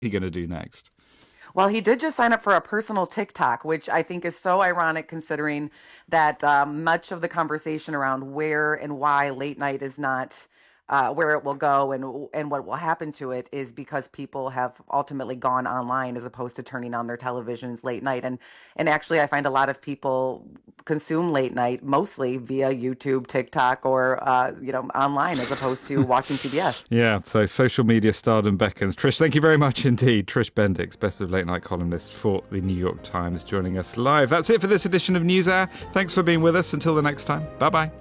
he going to do next? Well, he did just sign up for a personal TikTok, which I think is so ironic considering that much of the conversation around where and why late night is not where it will go and what will happen to it is because people have ultimately gone online as opposed to turning on their televisions late night. And actually, I find a lot of people consume late night mostly via YouTube, TikTok, or online as opposed to watching CBS. Yeah, so social media stardom beckons. Trish, thank you very much indeed. Trish Bendix, Best of Late Night columnist for the New York Times, joining us live. That's it for this edition of NewsHour. Thanks for being with us. Until the next time, bye-bye.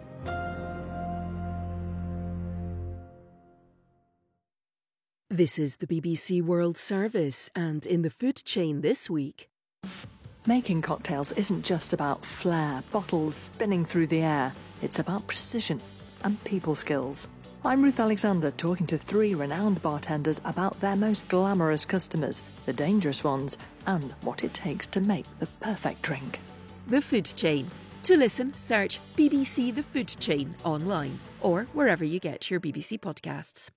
This is the BBC World Service, and in the food chain this week. Making cocktails isn't just about flair, bottles spinning through the air. It's about precision and people skills. I'm Ruth Alexander, talking to 3 renowned bartenders about their most glamorous customers, the dangerous ones, and what it takes to make the perfect drink. The Food Chain. To listen, search BBC The Food Chain online or wherever you get your BBC podcasts.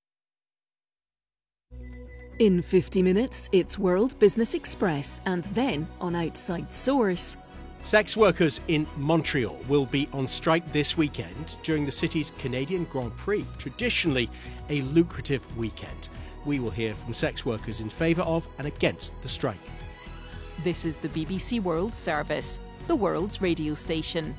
In 50 minutes, it's World Business Express, and then on Outside Source. Sex workers in Montreal will be on strike this weekend during the city's Canadian Grand Prix, traditionally a lucrative weekend. We will hear from sex workers in favour of and against the strike. This is the BBC World Service, the world's radio station.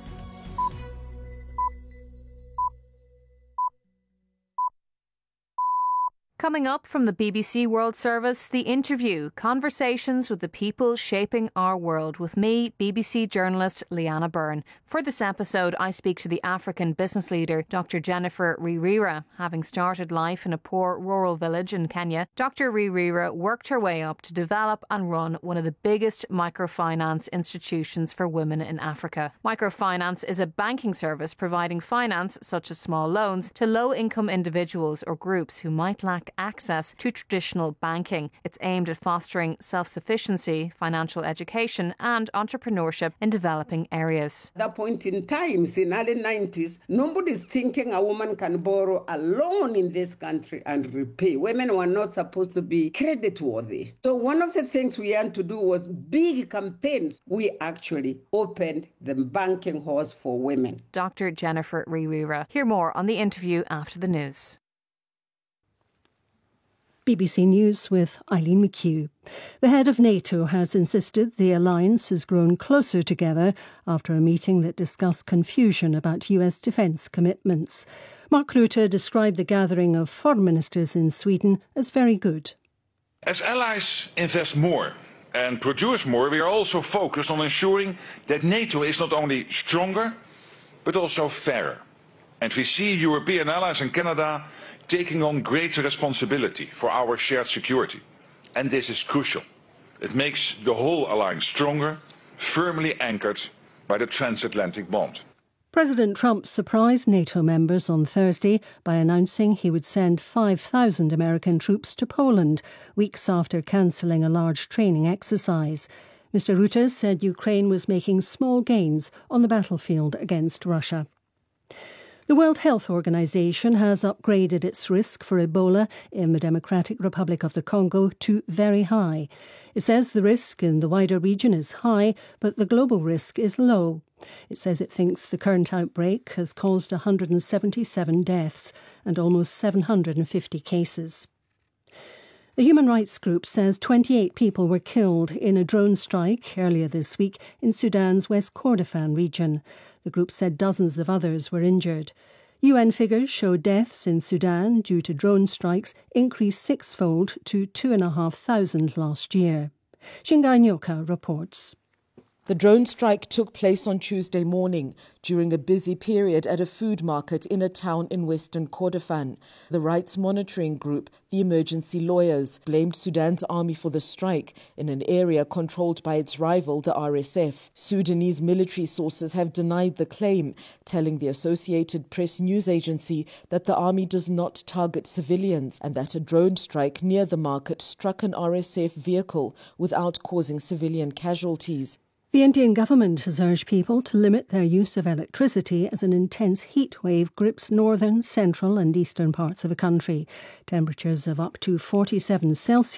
Coming up from the BBC World Service, The Interview, conversations with the people shaping our world, with me, BBC journalist Leanna Byrne. For this episode, I speak to the African business leader, Dr. Jennifer Ririra. Having started life in a poor rural village in Kenya, Dr. Ririra worked her way up to develop and run one of the biggest microfinance institutions for women in Africa. Microfinance is a banking service providing finance, such as small loans, to low-income individuals or groups who might lack access to traditional banking. It's aimed at fostering self-sufficiency, financial education and entrepreneurship in developing areas. At that point in time, in early 90s, nobody's thinking a woman can borrow a loan in this country and repay. Women were not supposed to be credit-worthy. So one of the things we had to do was big campaigns. We actually opened the banking halls for women. Dr. Jennifer Ririra. Hear more on The Interview after the news. BBC News with Eileen McHugh. The head of NATO has insisted the alliance has grown closer together after a meeting that discussed confusion about US defence commitments. Mark Rutte described the gathering of foreign ministers in Sweden as very good. As allies invest more and produce more, we are also focused on ensuring that NATO is not only stronger, but also fairer. And we see European allies and Canada taking on greater responsibility for our shared security. And this is crucial. It makes the whole alliance stronger, firmly anchored by the transatlantic bond. President Trump surprised NATO members on Thursday by announcing he would send 5,000 American troops to Poland, weeks after cancelling a large training exercise. Mr. Rutte said Ukraine was making small gains on the battlefield against Russia. The World Health Organization has upgraded its risk for Ebola in the Democratic Republic of the Congo to very high. It says the risk in the wider region is high, but the global risk is low. It says it thinks the current outbreak has caused 177 deaths and almost 750 cases. The human rights group says 28 people were killed in a drone strike earlier this week in Sudan's West Kordofan region. The group said dozens of others were injured. UN figures show deaths in Sudan due to drone strikes increased sixfold to 2,500 last year. Shingai Nyoka reports. The drone strike took place on Tuesday morning during a busy period at a food market in a town in western Kordofan. The rights monitoring group, the Emergency Lawyers, blamed Sudan's army for the strike in an area controlled by its rival, the RSF. Sudanese military sources have denied the claim, telling the Associated Press news agency that the army does not target civilians and that a drone strike near the market struck an RSF vehicle without causing civilian casualties. The Indian government has urged people to limit their use of electricity as an intense heat wave grips northern, central and eastern parts of the country. Temperatures of up to 47 Celsius